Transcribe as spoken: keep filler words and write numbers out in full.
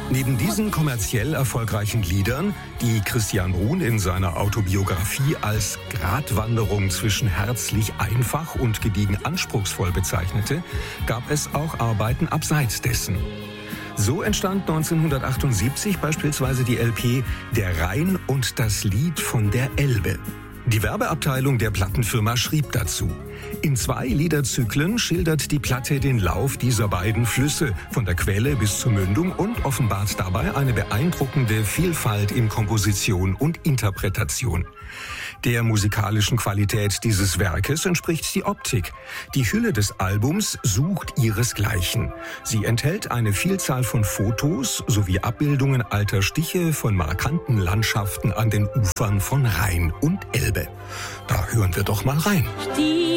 Neben diesen kommerziell erfolgreichen Liedern, die Christian Bruhn in seiner Autobiografie als Gratwanderung zwischen herzlich einfach und gediegen anspruchsvoll bezeichnete, gab es auch Arbeiten abseits dessen. So entstand neunzehnhundertachtundsiebzig beispielsweise die L P »Der Rhein und das Lied von der Elbe«. Die Werbeabteilung der Plattenfirma schrieb dazu: In zwei Liederzyklen schildert die Platte den Lauf dieser beiden Flüsse, von der Quelle bis zur Mündung, und offenbart dabei eine beeindruckende Vielfalt in Komposition und Interpretation. Der musikalischen Qualität dieses Werkes entspricht die Optik. Die Hülle des Albums sucht ihresgleichen. Sie enthält eine Vielzahl von Fotos sowie Abbildungen alter Stiche von markanten Landschaften an den Ufern von Rhein und Elbe. Da hören wir doch mal rein.